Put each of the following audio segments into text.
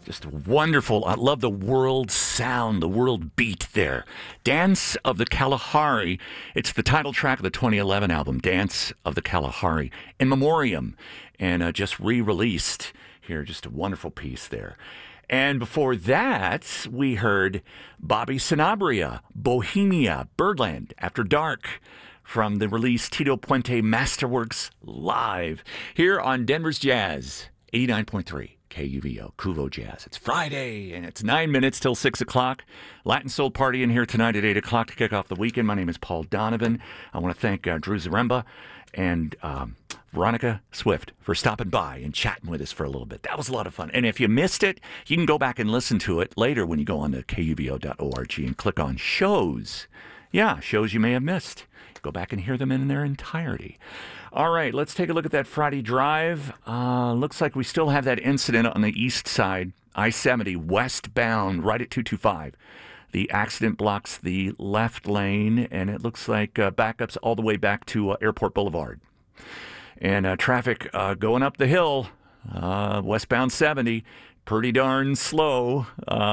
Just wonderful. I love the world sound, the world beat there. Dance of the Kalahari. It's the title track of the 2011 album, Dance of the Kalahari, in memoriam, and just re-released here. Just a wonderful piece there. And before that, we heard Bobby Sanabria, Bohemia, Birdland, After Dark, from the release Tito Puente Masterworks Live, here on Denver's Jazz, 89.3. KUVO, Kuvo Jazz. It's Friday, and it's 9 minutes till 6 o'clock. Latin Soul Party in here tonight at 8 o'clock to kick off the weekend. My name is Paul Donovan. I want to thank Drew Zaremba and Veronica Swift for stopping by and chatting with us for a little bit. That was a lot of fun. And if you missed it, you can go back and listen to it later when you go on to kuvo.org and click on shows. Yeah, shows you may have missed. Go back and hear them in their entirety. All right, let's take a look at that Friday drive. Looks like we still have that incident on the east side, I-70 westbound, right at 225. The accident blocks the left lane, and it looks like backups all the way back to Airport Boulevard. And traffic going up the hill, westbound 70, pretty darn slow,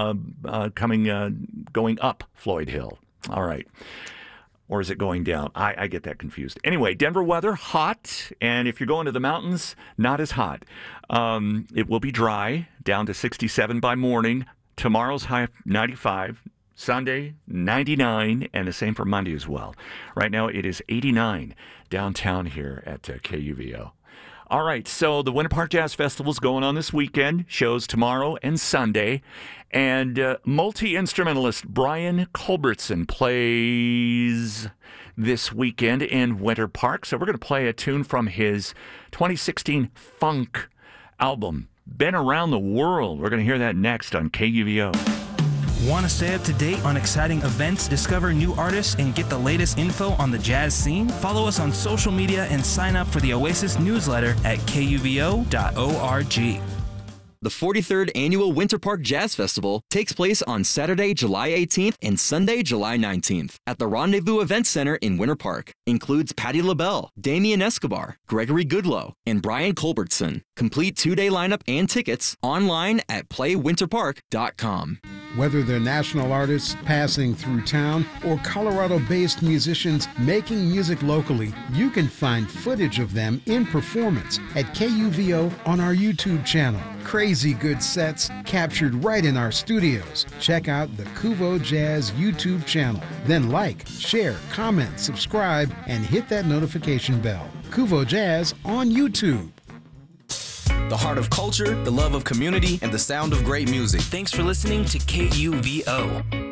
going up Floyd Hill. All right. Or is it going down? I get that confused. Anyway, Denver weather, hot. And if you're going to the mountains, not as hot. It will be dry, down to 67 by morning. Tomorrow's high 95. Sunday, 99. And the same for Monday as well. Right now, it is 89 downtown here at KUVO. All right, so the Winter Park Jazz Festival is going on this weekend. Shows tomorrow and Sunday. And multi-instrumentalist Brian Culbertson plays this weekend in Winter Park. So we're going to play a tune from his 2016 funk album, Been Around the World. We're going to hear that next on KUVO. Want to stay up to date on exciting events, discover new artists, and get the latest info on the jazz scene? Follow us on social media and sign up for the Oasis newsletter at kuvo.org. The 43rd Annual Winter Park Jazz Festival takes place on Saturday, July 18th and Sunday, July 19th at the Rendezvous Event Center in Winter Park. Includes Patti LaBelle, Damian Escobar, Gregory Goodloe, and Brian Culbertson. Complete two-day lineup and tickets online at playwinterpark.com. Whether they're national artists passing through town or Colorado-based musicians making music locally, you can find footage of them in performance at KUVO on our YouTube channel. Crazy good sets captured right in our studios. Check out the Kuvo Jazz YouTube channel. Then like, share, comment, subscribe, and hit that notification bell. Kuvo Jazz on YouTube. The heart of culture, the love of community, and the sound of great music. Thanks for listening to KUVO.